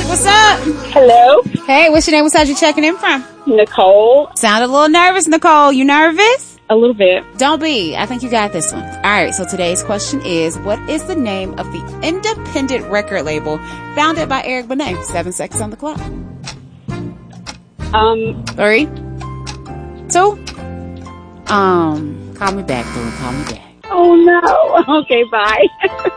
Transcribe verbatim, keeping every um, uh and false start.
What's up? Hello. Hey, what's your name? What's that you checking in from? Nicole. Sound a little nervous, Nicole. You nervous? A little bit. Don't be. I think you got this one. All right, so today's question is, what is the name of the independent record label founded by Eric Benet? Seven seconds on the clock. Um. Three. Two. Um. Call me back, Blue. Call me back. Oh, no. Okay, bye.